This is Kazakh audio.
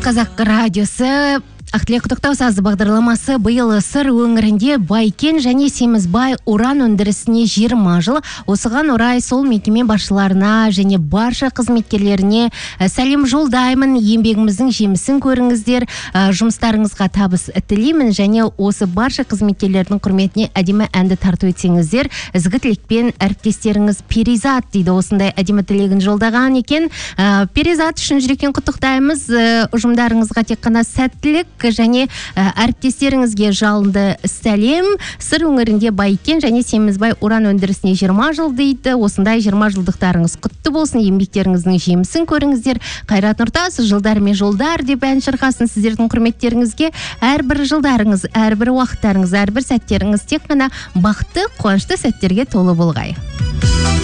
Қазақ радиосы Ақтілек құттықтау сазы бағдарламасы биыл сыр өңірінде Байкен және Семізбай уран өндірісіне 20 жыл. Осыған орай сол мекеме басшыларына және барша қызметкерлеріне сәлем жолдаймын. Еңбегіміздің жемісін көріңіздер. Жұмыстарыңызға табыс тілеймін және осы барша қызметкерлердің құрметіне әдемі әнді тарту етсеңіздер. Ізгі тілекпен әріптестеріңіз Перизат дейді. Осындай әдемі тілегін жолдаған екен. Перизат үшін жүректен құттықтаймыз. Ұжымдарыңызға тек қана сәттілік және әріптестеріңізге жалынды сәлем. Сыр өңірінде Байкен және Семізбай уран өндірісіне 20 жыл дейді. Осындай 20 жылдықтарыңыз құтты болсын, еңбектеріңіздің жемісін көріңіздер. Қайрат Нұртас жылдар мен жолдар деп ән шырқасын сіздердің құрметтеріңізге. Әрбір жылдарыңыз, әрбір уақыттарыңыз, әрбір сәттеріңіз тек қана бақытты, қуанышты сәттерге толы болғай.